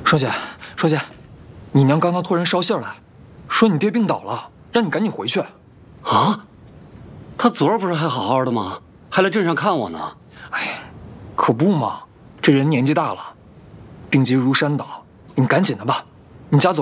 双姐，双姐，你娘刚刚托人捎信来，说你爹病倒了，让你赶紧回去。 啊？他昨儿不是还好好的吗？还来镇上看我呢。 哎呀，可不嘛，这人年纪大了，病急如山倒，你赶紧的吧，你家走。